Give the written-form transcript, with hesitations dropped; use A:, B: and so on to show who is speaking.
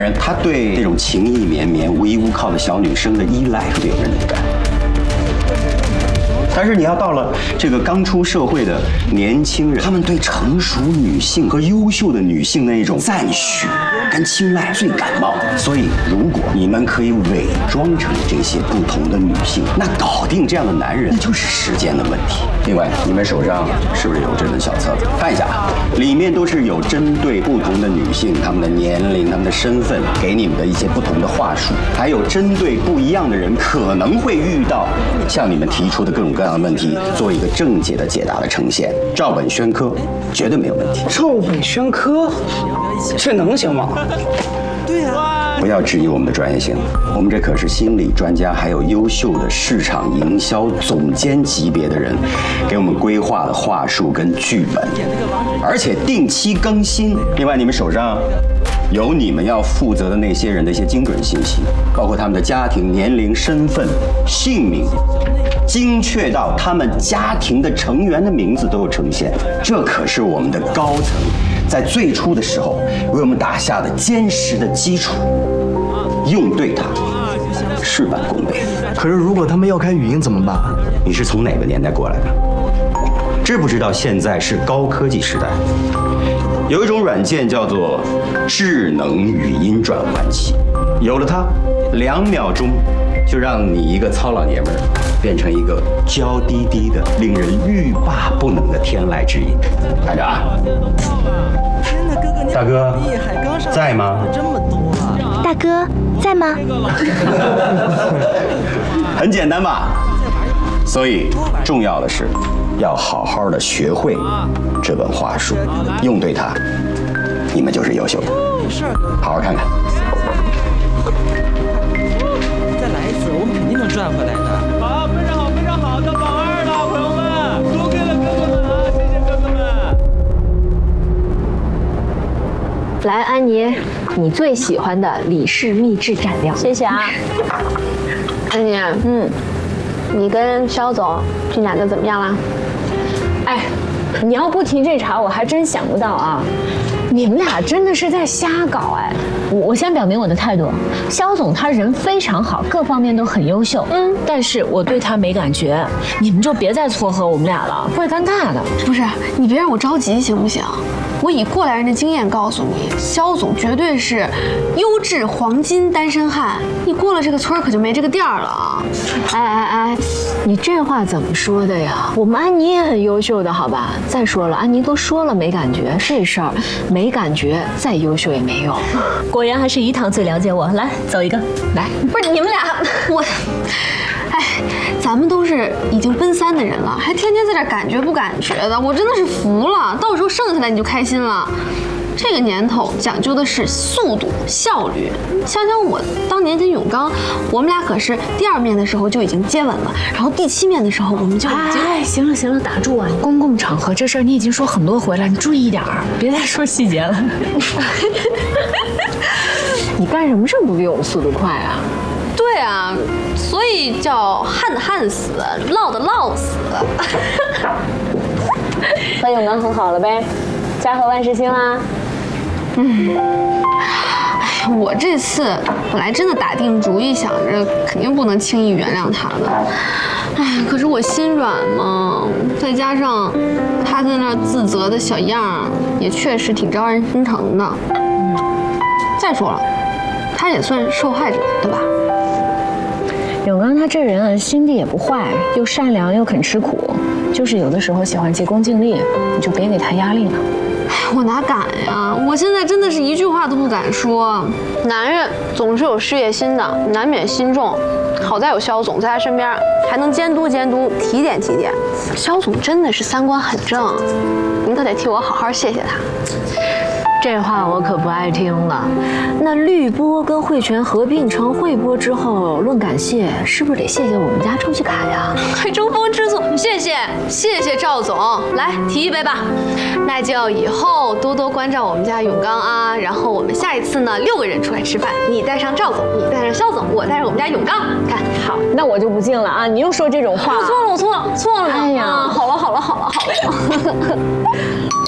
A: 他对这种情意绵绵、无依无靠的小女生的依赖特别有认同感。但是你要到了这个刚出社会的年轻人，他们对成熟女性和优秀的女性那种赞许跟青睐最感冒。所以，如果你们可以伪装成这些不同的女性，那搞定这样的男人，那就是时间的问题。另外，你们手上是不是有这本小册子？看一下啊，里面都是有针对不同的女性、她们的年龄、她们的身份，给你们的一些不同的话术，还有针对不一样的人可能会遇到像你们提出的各种各样的问题，做一个正解的解答的呈现，照本宣科，绝对没有问题。
B: 照本宣科，这能行吗？
C: 对呀。
A: 不要质疑我们的专业性，我们这可是心理专家，还有优秀的市场营销总监级别的人给我们规划的话术跟剧本，而且定期更新。另外，你们手上有你们要负责的那些人的一些精准信息，包括他们的家庭、年龄、身份、姓名，精确到他们家庭的成员的名字都有呈现。这可是我们的高层在最初的时候为我们打下的坚实的基础，用对它，事半功倍。
D: 可是如果他们要开语音怎么办？
A: 你是从哪个年代过来的？知不知道现在是高科技时代？有一种软件叫做智能语音转换器，有了它，2秒钟就让你一个糙老爷们儿变成一个娇滴滴的、令人欲罢不能的天籁之音。看着啊，大哥在吗？
C: 这么多啊！
E: 大哥在吗？
A: 很简单吧？所以重要的是要好好的学会这本话术，用对它，你们就是优秀的。好好看看。
C: 再来一次，我们肯定能赚回来的。好，非常好，非常好，到榜2了，朋友们，输给了哥哥们啊，谢谢哥哥们。
F: 来，安妮，你最喜欢的李氏秘制蘸料。
G: 谢谢啊。
F: 安妮，你跟肖总这2个怎么样啦？
G: 哎，你要不提这茬，我还真想不到啊。你们俩真的是在瞎搞哎！我先表明我的态度，肖总他人非常好，各方面都很优秀，但是我对他没感觉。你们就别再撮合我们俩了，会尴尬的。
H: 不是，你别让我着急行不行？我以过来人的经验告诉你，肖总绝对是优质黄金单身汉，你过了这个村可就没这个店了啊！
F: 哎，你这话怎么说的呀？我们安妮也很优秀的，好吧？再说了，安妮都说了没感觉，这事儿没感觉，再优秀也没用。
G: 果然还是怡堂最了解我。来，走一个。来，
H: 不是你们俩，咱们都是已经奔3的人了，还天天在这感觉不感觉的，我真的是服了。到时候剩下来你就开心了。这个年头讲究的是速度、效率。想想我当年跟永刚，我们俩可是第2面的时候就已经接吻了，然后第7面的时候我们就已经……
G: 哎，行了，打住啊！公共场合这事儿你已经说很多回了，你注意一点儿，别再说细节了。
F: 你干什么这么比我们速度快啊？
H: 对啊，所以叫旱的旱死，涝的涝死。
G: 和永刚和好了呗，家和万事兴啦。
H: 我这次本来真的打定主意，想着肯定不能轻易原谅他的。可是我心软嘛，再加上他在那自责的小样，也确实挺招人心疼的。再说了，他也算受害者，对吧？
G: 永刚他这人啊，心地也不坏，又善良又肯吃苦，就是有的时候喜欢急功近利，你就别给他压力了。
H: 我哪敢呀！我现在真的是一句话都不敢说。男人总是有事业心的，难免心重。好在有肖总在他身边，还能监督监督，提点提点。肖总真的是3观很正，您可得替我好好谢谢他。
F: 这话我可不爱听了。那绿波跟汇泉合并成汇波之后，论感谢，是不是得谢谢我们家周启凯呀？
H: 中风之作，谢谢赵总，来提一杯吧。那就以后多多关照我们家永刚啊。然后我们下一次呢，6个人出来吃饭，你带上赵总，你带上肖总，我带上我们家永刚。看好，
G: 那我就不敬了啊！你又说这种话，
H: 我错了。
G: 哎呀，
H: 好了。